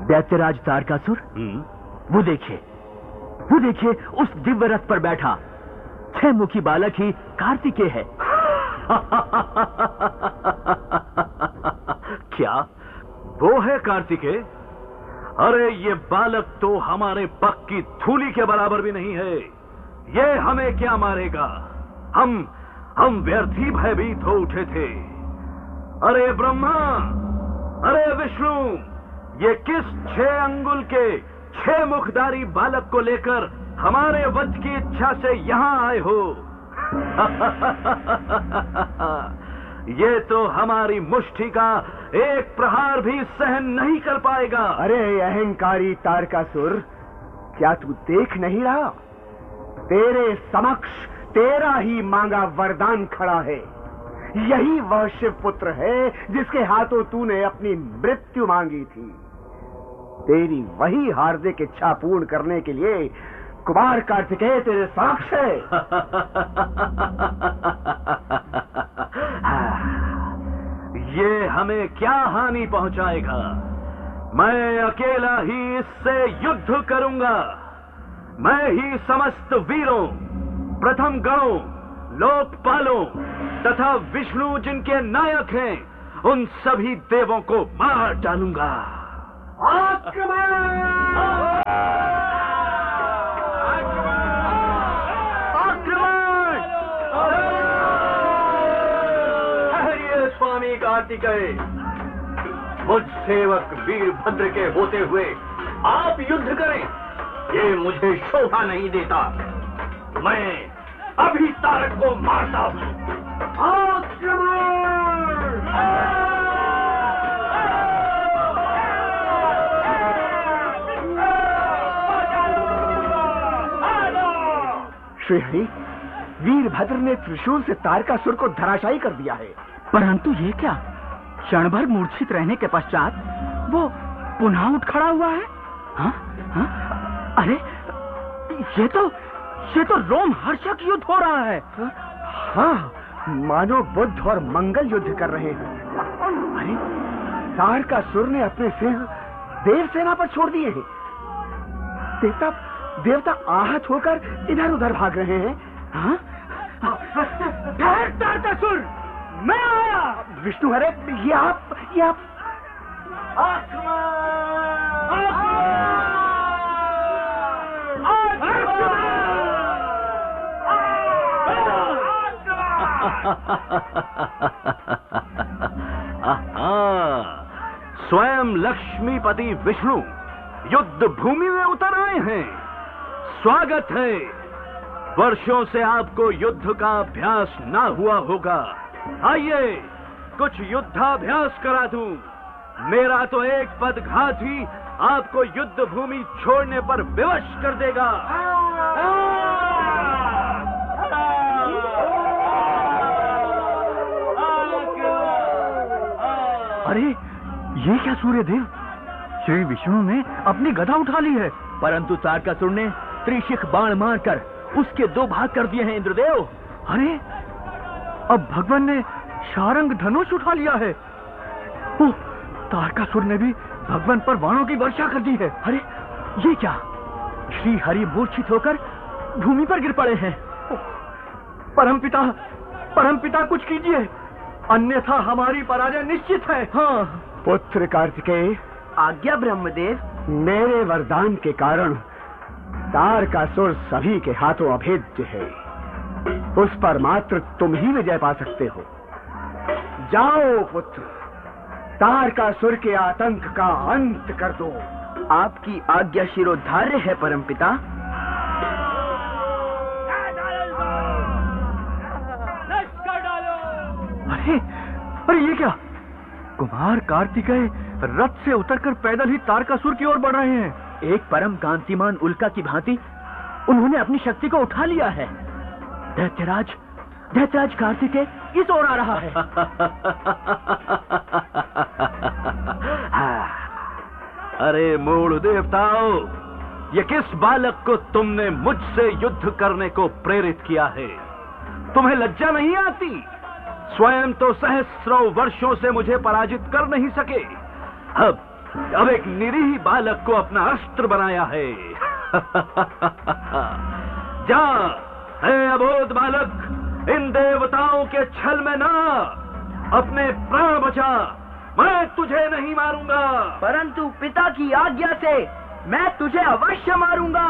दैत्यराज तारकासुर, वो देखिए उस दिव्य रथ पर बैठा 6 मुखी बालक ही कार्तिकेय है। क्या वो है कार्तिकेय? अरे ये बालक तो हमारे पग की धूली के बराबर भी नहीं है। ये हमें क्या मारेगा? हम व्यर्थ ही भयभीत हो उठे थे। अरे ब्रह्मा, अरे विष्णु, ये किस 6 अंगुल के 6 मुखधारी बालक को लेकर हमारे वध की इच्छा से यहां आए हो? ये तो हमारी मुष्टि का एक प्रहार भी सहन नहीं कर पाएगा। अरे अहंकारी तारकासुर, क्या तू देख नहीं रहा? तेरे समक्ष तेरा ही मांगा वरदान खड़ा है। यही वह शिव पुत्र है जिसके हाथों तूने अपनी मृत्यु मांगी थी। तेरी वही हार्दिक इच्छा पूर्ण करने के लिए कुमार कार्तिकेय तेरे साक्ष है। ये हमें क्या हानि पहुंचाएगा? मैं अकेला ही इससे युद्ध करूंगा। मैं ही समस्त वीरों, प्रथम गणों, लोकपालों तथा विष्णु जिनके नायक हैं, उन सभी देवों को मार डालूंगा। स्वामी कार्तिकेय, मुझ सेवक वीरभद्र के होते हुए आप युद्ध करें, ये मुझे शोभा नहीं देता। मैं अभी तारक को मारता हूं। श्रीहरि, वीरभद्र ने त्रिशूल से तारकासुर को धराशायी कर दिया है। परंतु ये क्या? क्षण भर मूर्छित रहने के पश्चात वो पुनः उठ खड़ा हुआ है। हाँ? अरे ये तो रोमहर्षक युद्ध हो रहा है। हाँ, मानो बुद्ध और मंगल युद्ध कर रहे हैं। अरे तारकासुर ने अपने सिंह देवसेना पर छोड़ दिए हैं। देवता आहत होकर इधर उधर भाग रहे हैं। हाँ? तारकासुर, मैं आया। विष्णु, अरे ये आप स्वयं लक्ष्मीपति विष्णु युद्ध भूमि में उतर आए हैं। स्वागत है। वर्षों से आपको युद्ध का अभ्यास ना हुआ होगा। आइए कुछ युद्धाभ्यास करा दूं। मेरा तो एक पदघात ही आपको युद्ध भूमि छोड़ने पर विवश कर देगा। अरे ये क्या सूर्यदेव? श्री विष्णु ने अपनी गदा उठा ली है, परंतु तारकासुर ने त्रिशिख बाण मारकर उसके 2 भाग कर दिए हैं इंद्रदेव। अरे अब भगवान ने शारंग धनुष उठा लिया है। ओह, तारकासुर ने भी भगवान पर बाणों की वर्षा कर दी है। अरे ये क्या? श्री हरि मूर्छित होकर भूमि पर गिर पड़े हैं। परमपिता कुछ कीजिए, अन्यथा हमारी पराजय निश्चित है। हाँ पुत्र कार्तिकेय, आज्ञा ब्रह्मदेव। मेरे वरदान के कारण तारकासुर सभी के हाथों अभेद्य है। उस पर मात्र तुम ही विजय पा सकते हो। जाओ पुत्र, तारकासुर के आतंक का अंत कर दो। आपकी आज्ञा शिरोधार्य है परमपिता। अरे ये क्या? कुमार कार्तिकेय रथ से उतरकर पैदल ही तारकासुर की ओर बढ़ रहे हैं। एक परम कांतिमान उल्का की भांति उन्होंने अपनी शक्ति को उठा लिया है। दैत्यराज कार्तिकेय इस ओर आ रहा है। अरे मूढ़ देवताओं, ये किस बालक को तुमने मुझसे युद्ध करने को प्रेरित किया है? तुम्हें लज्जा नहीं आती? स्वयं तो सहस्रों वर्षों से मुझे पराजित कर नहीं सके। अब एक निरीह बालक को अपना अस्त्र बनाया है। जा, है अबोध बालक, इन देवताओं के छल में ना अपने प्राण बचा। मैं तुझे नहीं मारूंगा। परंतु पिता की आज्ञा से मैं तुझे अवश्य मारूंगा।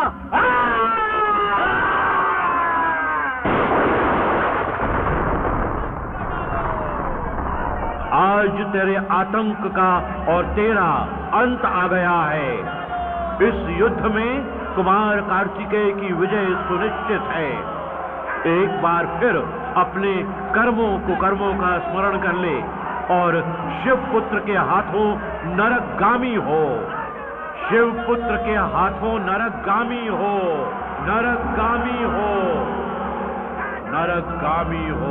आज तेरे आतंक का और तेरा अंत आ गया है। इस युद्ध में कुमार कार्तिकेय की विजय सुनिश्चित है। एक बार फिर अपने कर्मों कुकर्मों का स्मरण कर ले और शिवपुत्र के हाथों नरकगामी हो। शिवपुत्र के हाथों नरकगामी हो, नरकगामी हो, नरकगामी हो।